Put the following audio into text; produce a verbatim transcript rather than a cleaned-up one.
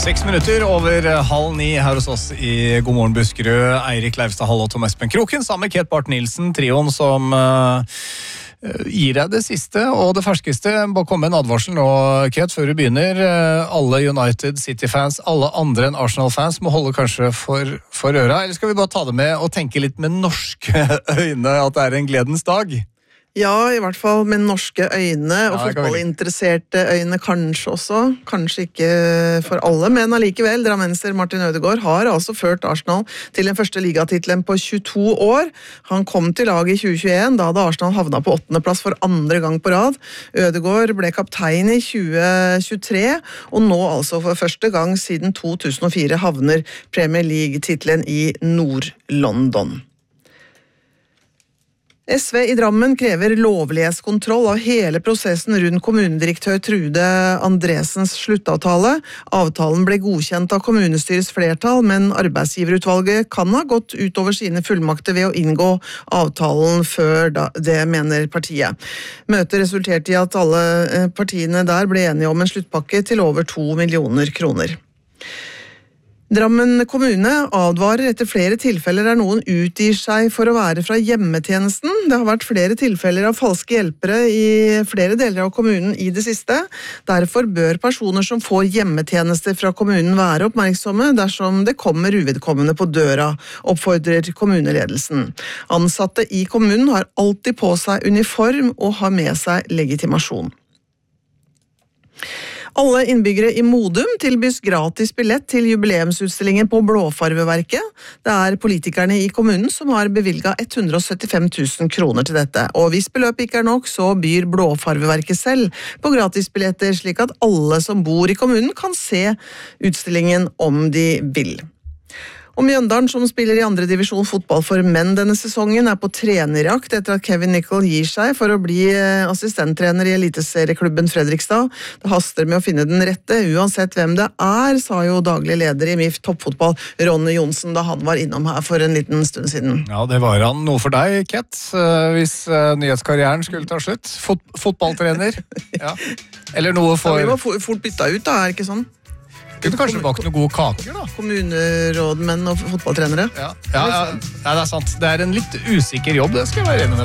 Seks minutter over halv ni her hos oss i God morgen Buskerud. Eirik Leivstad Hall og Tom Espen Kroken sammen med Kate Barth Nilsen, trioen som uh, gir deg det siste og det ferskeste. Bare kom med en advarsel nå, Kate, før du begynner. Uh, alle United City-fans, alle andre enn Arsenal-fans må holde kanskje for, for øra. Eller skal vi bare ta det med og tenke litt med norske øyne at det er en gledens dag? Ja, i hvert fall med norske øyne, og ja, fotballinteresserte øyne kanskje også. Kanskje ikke for alle, men allikevel. Drammenser Martin Ødegaard har altså ført Arsenal til den første ligatitlen på tjueto år. Han kom til laget i tjue tjueen, da hadde Arsenal havnet på åttende plass for andre gang på rad. Ødegaard ble kaptein i tjue tjuetre, og nå altså for første gang siden to tusen og fire havner Premier League-titlen i Nord-London. S V i Drammen krever lovlighetskontroll av hele prosessen rundt kommunedirektør Trude Andresens sluttavtale. Avtalen ble godkjent av kommunestyrets flertall, men arbeidsgiverutvalget kan ha gått utover sine fullmakter ved å inngå avtalen før det, mener partiet. Møtet resulterte i at alle partiene der ble enige om en sluttpakke til over to millioner kroner. Drammen kommune advarer etter flere tilfeller der noen utgir seg for å være fra hjemmetjenesten. Det har vært flere tilfeller av falske hjelpere i flere deler av kommunen i det siste. Derfor bør personer som får hjemmetjenester fra kommunen være oppmerksomme dersom det kommer uvedkommende på døra, oppfordrer kommuneledelsen. Ansatte i kommunen har alltid på seg uniform og har med seg legitimasjon. Alle innbyggere i Modum tilbys gratis billett til jubileumsutstillingen på Blåfarveverket. Det er politikerne i kommunen som har bevilget hundre og syttifem tusen kroner til dette. Og hvis beløpet ikke er nok, så byr Blåfarveverket selv på gratisbilletter, slik at alle som bor i kommunen kan se utstillingen om de vil. Og Mjøndalen, som spiller i andre divisjon fotball for menn denne sesongen, er på trenerjakt etter at Kevin Nicol gir seg for å bli assistenttrener i eliteserieklubben Fredrikstad. Det haster med å finne den rette, uansett hvem det er, sa jo daglig leder i M I F Toppfotball, Ronny Johnsen, da han var innom her for en liten stund siden. Ja, det var han. Noe for deg, Ket, hvis nyhetskarrieren skulle ta slutt. Fot fotballtrener. Ja. Eller noe for... Ja, vi var fort bytta ut, da, er det ikke sånn? Kunne kanskje bakt noen gode kaker, da? Kommunerådmenn og fotballtrenere. Ja, ja, ja, ja, det er sant. Det er en litt usikker jobb, det skal jeg være enig med deg.